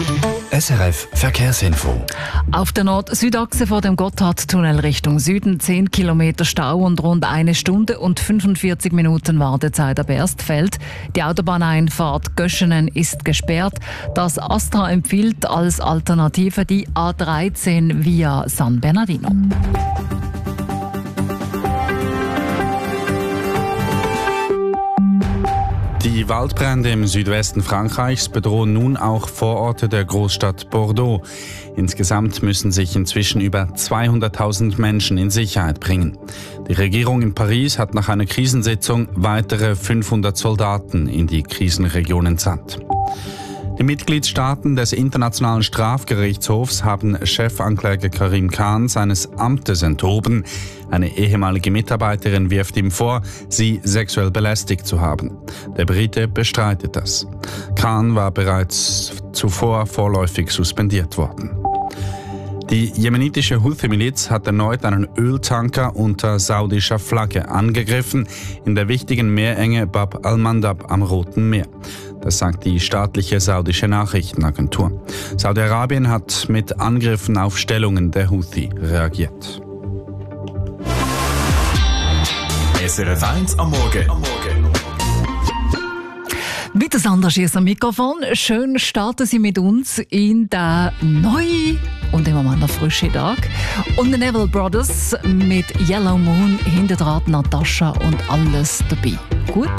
SRF Verkehrsinfo. Auf der Nord-Süd-Achse vor dem Gotthardtunnel Richtung Süden 10 Kilometer Stau und rund 1 Stunde und 45 Minuten Wartezeit ab Erstfeld. Die Autobahneinfahrt Göschenen ist gesperrt. Das ASTRA empfiehlt als Alternative die A13 via San Bernardino. Die Waldbrände im Südwesten Frankreichs bedrohen nun auch Vororte der Großstadt Bordeaux. Insgesamt müssen sich inzwischen über 200.000 Menschen in Sicherheit bringen. Die Regierung in Paris hat nach einer Krisensitzung weitere 500 Soldaten in die Krisenregion entsandt. Die Mitgliedstaaten des Internationalen Strafgerichtshofs haben Chefankläger Karim Khan seines Amtes enthoben. Eine ehemalige Mitarbeiterin wirft ihm vor, sie sexuell belästigt zu haben. Der Brite bestreitet das. Khan war bereits zuvor vorläufig suspendiert worden. Die jemenitische Houthi-Miliz hat erneut einen Öltanker unter saudischer Flagge angegriffen in der wichtigen Meerenge Bab al-Mandab am Roten Meer. Das sagt die staatliche saudische Nachrichtenagentur. Saudi-Arabien hat mit Angriffen auf Stellungen der Houthi reagiert. SRF 1 am Morgen. Mit Sandra Schiess am Mikrofon. Schön starten Sie mit uns in den neuen und im Moment noch frischen Tag. Und die Neville Brothers mit Yellow Moon, hinter dran Natascha und alles dabei. Gut?